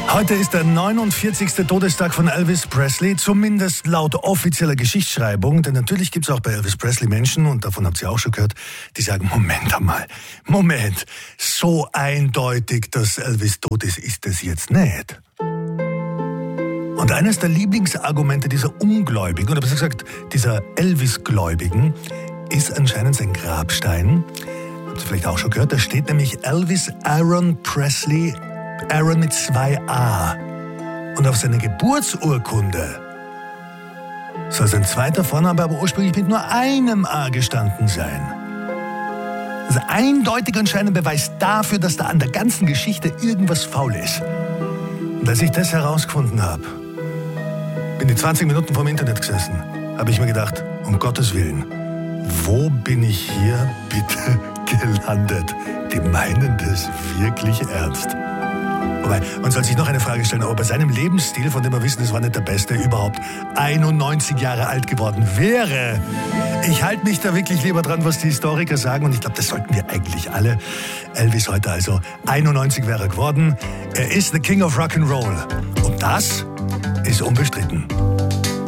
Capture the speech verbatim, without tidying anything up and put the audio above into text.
Heute ist der neunundvierzigste Todestag von Elvis Presley, zumindest laut offizieller Geschichtsschreibung. Denn natürlich gibt es auch bei Elvis Presley Menschen, und davon habt ihr auch schon gehört, die sagen, Moment einmal, Moment, so eindeutig, dass Elvis tot ist, ist es jetzt nicht. Und eines der Lieblingsargumente dieser Ungläubigen, oder besser gesagt dieser Elvis-Gläubigen, ist anscheinend sein Grabstein. Habt ihr vielleicht auch schon gehört, da steht nämlich Elvis Aaron Presley, Aaron mit zwei A. Und auf seiner Geburtsurkunde soll sein zweiter Vorname aber ursprünglich mit nur einem A gestanden sein. Also eindeutig anscheinend Beweis dafür, dass da an der ganzen Geschichte irgendwas faul ist. Und als ich das herausgefunden habe, bin ich zwanzig Minuten vorm Internet gesessen, habe ich mir gedacht, um Gottes Willen, wo bin ich hier bitte gelandet? Die meinen das wirklich ernst. Wobei, man soll sich noch eine Frage stellen, ob bei seinem Lebensstil, von dem wir wissen, es war nicht der beste, überhaupt einundneunzig Jahre alt geworden wäre. Ich halte mich da wirklich lieber dran, was die Historiker sagen, und ich glaube, das sollten wir eigentlich alle. Elvis heute also einundneunzig wäre geworden. Er ist the King of Rock'n'Roll. Und das ist unbestritten.